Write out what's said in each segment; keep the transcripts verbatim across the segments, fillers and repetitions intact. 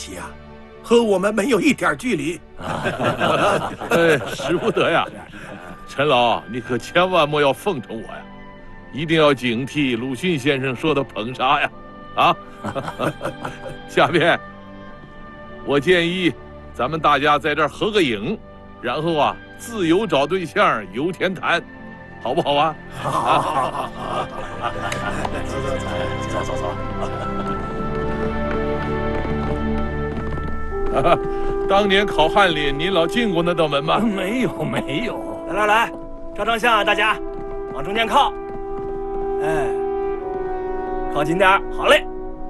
席啊，和我们没有一点距离。 哎，使不得呀！陈老，你可千万莫要奉承我呀，一定要警惕鲁迅先生说的捧杀呀！啊，下面我建议咱们大家在这儿合个影，然后啊，自由找对象，由天谈，好不好啊？ 好，好，好，好，好，走走走，走走走。 啊，当年考翰林，您老进过那道门吗？ 没有，没有。 来来来，照张相啊，大家往中间靠。哎，靠近点儿，好嘞。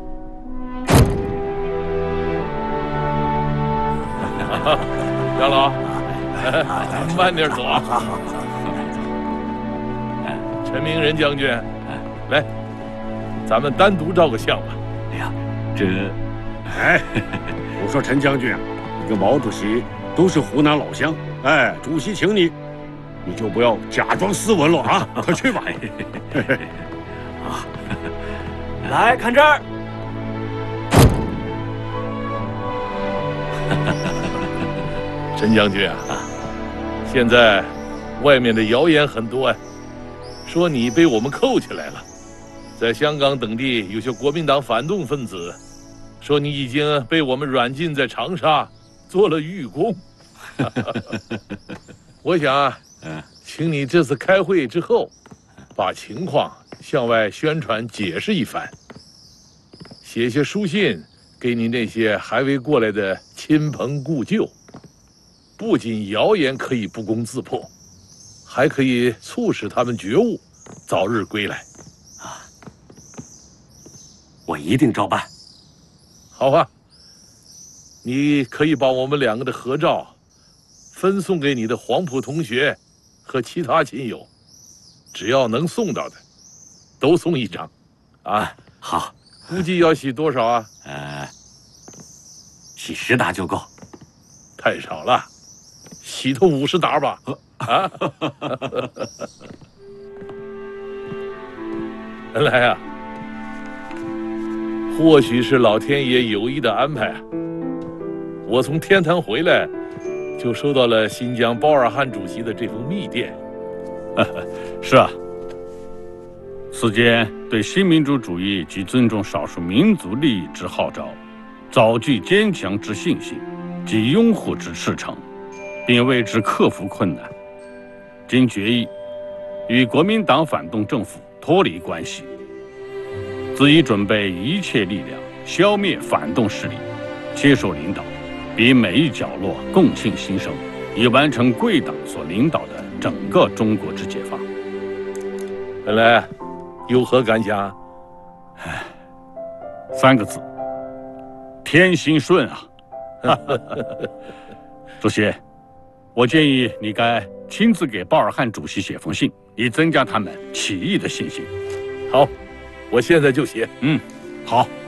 杨老，慢点走啊。陈明仁将军，来，咱们单独照个相吧。 哎呀，这， 哎，我说陈将军啊，你跟毛主席都是湖南老乡，哎，主席请你，你就不要假装斯文了啊，快去吧。 啊，来看这儿。 陈将军啊，现在外面的谣言很多呀，说你被我们扣起来了，在香港等地有些国民党反动分子说你已经被我们软禁在长沙做了狱工。我想啊，请你这次开会之后，把情况向外宣传解释一番，写些书信给你那些还未过来的亲朋故旧。不仅谣言可以不攻自破，还可以促使他们觉悟，早日归来。 啊，我一定照办。 好啊，你可以把我们两个的合照分送给你的黄埔同学和其他亲友，只要能送到的，都送一张。啊， 好。 估计要洗多少啊？ 呃，洗十打就够。 太少了。洗头五十打吧，啊！原来啊，或许是老天爷有意的安排啊。我从天坛回来，就收到了新疆包尔汉主席的这封密电。 是啊，此间对新民主主义及尊重少数民族利益之号召，早具坚强之信心及拥护之赤诚。并为之克服困难，今决议与国民党反动政府脱离关系，自已准备一切力量消灭反动势力，接受领导，比每一角落共庆新生，以完成贵党所领导的整个中国之解放。 本来有何感想？ 唉，三个字：天心顺啊！主席。我建议你该亲自给鲍尔汉主席写封信，以增加他们起义的信心。 好，我现在就写。 嗯，好。